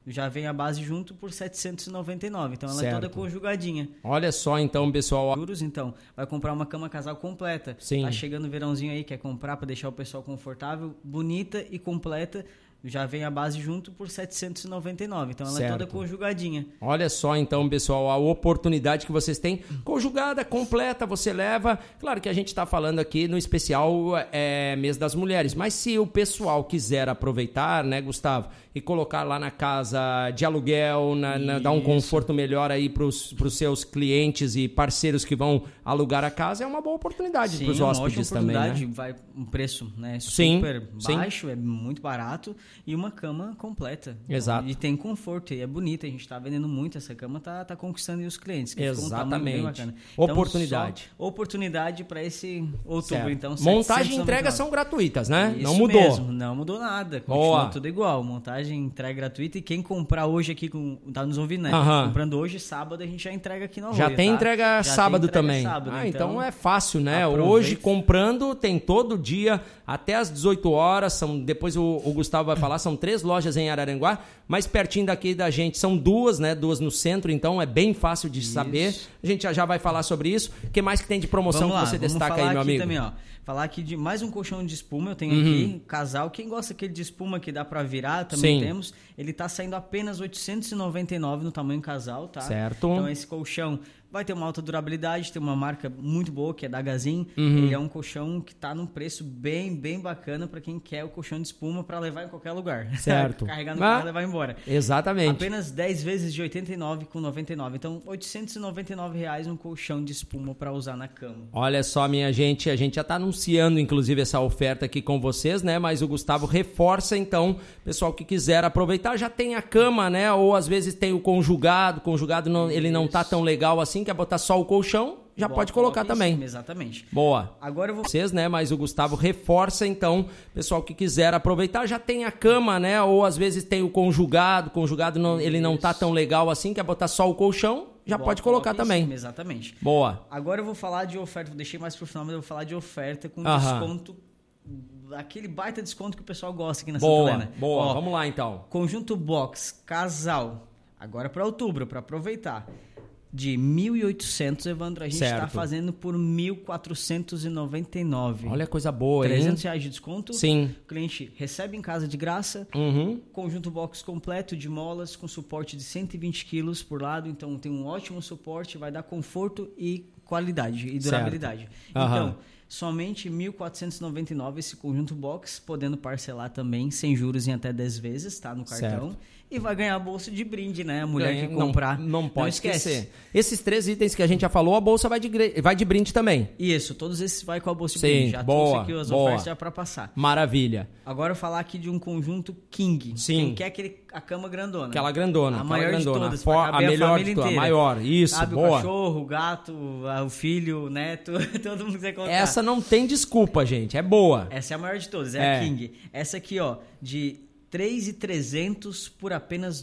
já vem a base junto por R$ 799. Então ela certo. é toda conjugadinha. Olha só então, pessoal. Juros, então, vai comprar uma cama casal completa. Sim. Tá chegando o verãozinho aí, quer comprar para deixar o pessoal confortável, bonita e completa. Já vem a base junto por R$ 799. Então ela certo. é toda conjugadinha. Olha só então, pessoal, a oportunidade que vocês têm. Conjugada, completa, você leva. Claro que a gente está falando aqui no especial mês das mulheres. Mas se o pessoal quiser aproveitar, né, Gustavo, e colocar lá na casa de aluguel, dar um conforto melhor aí para os seus clientes e parceiros que vão alugar a casa, é uma boa oportunidade para os hóspedes também, né? Vai um preço, né, sim, super baixo, é muito barato e uma cama completa. Exato. E tem conforto, e é bonita, a gente está vendendo muito essa cama, tá conquistando os clientes. Que exatamente. Ficou um bem bacana. Oportunidade. Então, oportunidade para esse outubro, certo. então. Montagem e entrega são gratuitas, né? Isso não mudou. Mesmo, não mudou nada. Continua tudo igual. Montagem, entrega gratuita, e quem comprar hoje aqui, tá nos ouvindo, né? Comprando hoje, sábado, a gente já entrega aqui no Arroio. Já tem entrega sábado também. Sábado, então é fácil, né? Aproveita. Hoje comprando, tem todo dia, até às 18 horas, depois o Gustavo vai falar, são 3 lojas em Araranguá, mais pertinho daqui da gente são 2, né? 2 no centro, então é bem fácil de saber. A gente já vai falar sobre isso. O que mais que tem de promoção que você destaca aí, meu amigo? Também, ó. Falar aqui de mais um colchão de espuma, eu tenho aqui, casal. Quem gosta aquele de espuma que dá pra virar, também temos. Ele tá saindo apenas R$ 899 no tamanho casal, tá? Certo. Então esse colchão vai ter uma alta durabilidade, tem uma marca muito boa, que é da Gazin. Ele é um colchão que tá num preço bem bacana pra quem quer o colchão de espuma pra levar em qualquer lugar. Certo. Carregar no carro e levar embora. Exatamente. Apenas 10 vezes de R$ 89,99. Então, R$ 899 um colchão de espuma pra usar na cama. Olha só, minha gente, a gente já tá anunciando, inclusive, essa oferta aqui com vocês, né? Mas o Gustavo reforça, então, pessoal que quiser aproveitar, já tem a cama, né? Ou às vezes tem o conjugado, ele não tá tão legal assim, quer botar só o colchão, já pode colocar também. Cima, exatamente. Boa. Agora eu vou... Vocês, né? Mas o Gustavo reforça, então, pessoal que quiser aproveitar, já tem a cama, né? Ou às vezes tem o conjugado, ele não tá tão legal assim, quer botar só o colchão, já pode colocar também. Cima, exatamente. Boa. Agora eu vou falar de oferta, deixei mais pro final, mas eu vou falar de oferta com desconto, aquele baita desconto que o pessoal gosta aqui na Santa Helena. Boa, vamos lá então. Conjunto box, casal, agora para outubro, para aproveitar. De 1.800, Evandro, a gente está fazendo por 1.499. Olha, coisa boa, hein? R$300 de desconto. Sim. O cliente recebe em casa de graça. Conjunto box completo de molas com suporte de 120 quilos por lado. Então, tem um ótimo suporte, vai dar conforto e qualidade e durabilidade. Então, somente 1.499 esse conjunto box, podendo parcelar também sem juros em até 10 vezes, tá? No cartão. E vai ganhar a bolsa de brinde, né? A mulher que comprar. Não pode esquecer. Esses 3 itens que a gente já falou, a bolsa vai de brinde também. Isso, todos esses vai com a bolsa de brinde. Já trouxe aqui as ofertas já para passar. Maravilha. Agora eu falar aqui de um conjunto King. Sim. Quem quer a cama grandona. Aquela grandona. A maior de todas. A melhor de todas. A maior. Isso, sabe, boa. O cachorro, o gato, o filho, o neto, todo mundo quiser colocar. Essa não tem desculpa, gente. É boa. Essa é a maior de todas, é a King. Essa aqui, ó, de 3.300 por apenas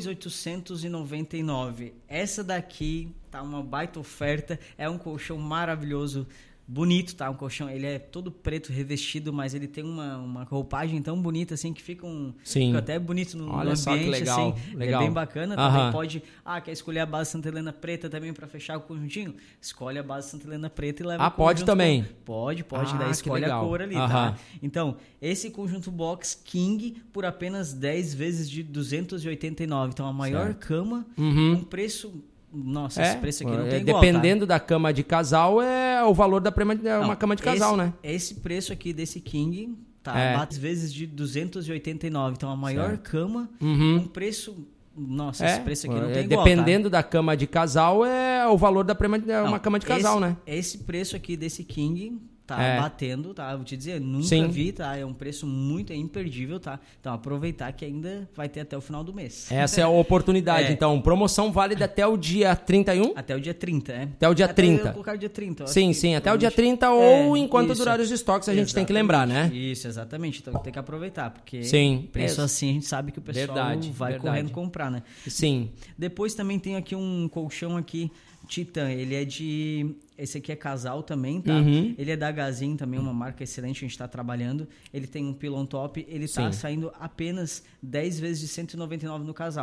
2.899. Essa daqui tá uma baita oferta, é um colchão maravilhoso, bonito, tá? Um colchão, ele é todo preto revestido, mas ele tem uma roupagem tão bonita assim que fica até bonito no ambiente. Só que legal, assim. legal. É bem bacana. Também pode, quer escolher a base Santa Helena preta também para fechar o conjuntinho? Escolhe a base Santa Helena preta e leva o conjunto. Pode também. Pode, daí escolhe a cor ali, tá? Então, esse conjunto box King por apenas 10 vezes de 289. Então, a maior cama, um preço... Nossa, esse preço aqui não tem igual, dependendo da cama de casal, o valor da uma cama de casal, né? Esse preço aqui desse King, bate vezes de 289. Então, a maior cama, um preço... Nossa, esse preço aqui não tem igual, dependendo da cama de casal, o valor da uma cama de casal, né? Esse preço aqui desse King... batendo, tá? Vou te dizer, nunca vi, tá? É um preço muito imperdível, tá? Então, aproveitar que ainda vai ter até o final do mês. Essa é a oportunidade, então. Promoção válida até o dia 31? Até o dia 30, Até o dia 30. Eu colocar o dia 30. Sim, até o dia 30 ou enquanto durar os estoques, a gente tem que lembrar, né? Isso, exatamente. Então, tem que aproveitar, porque preço assim, a gente sabe que o pessoal vai correndo comprar, né? Sim. Depois também tem aqui um colchão aqui, Titan, ele é de... Esse aqui é casal também, tá? Ele é da Gazin, também uma marca excelente, a gente tá trabalhando. Ele tem um pillow top, ele tá saindo apenas 10 vezes de 199 no casal.